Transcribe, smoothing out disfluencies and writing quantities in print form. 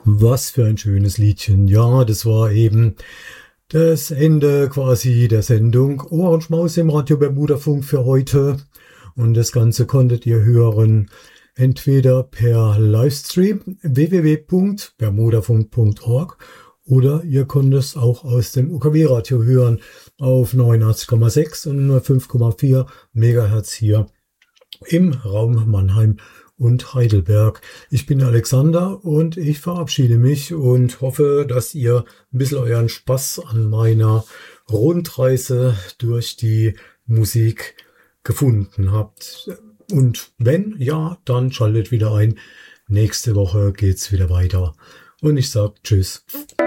Was für ein schönes Liedchen. Ja, das war eben das Ende quasi der Sendung Ohrenschmaus im Radio Bermudafunk für heute. Und das Ganze konntet ihr hören entweder per Livestream www.bermudafunk.org oder ihr könnt es auch aus dem UKW-Radio hören auf 89,6 und 105,4 Megahertz hier im Raum Mannheim und Heidelberg. Ich bin Alexander und ich verabschiede mich und hoffe, dass ihr ein bisschen euren Spaß an meiner Rundreise durch die Musik gefunden habt. Und wenn ja, dann schaltet wieder ein. Nächste Woche geht's wieder weiter. Und ich sag Tschüss.